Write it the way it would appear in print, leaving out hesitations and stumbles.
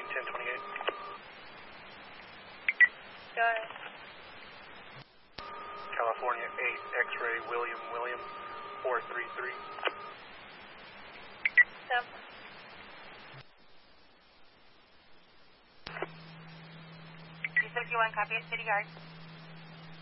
1028. Go ahead. California 8, X-ray, William, 433. Step. You 51, copy at City Yard.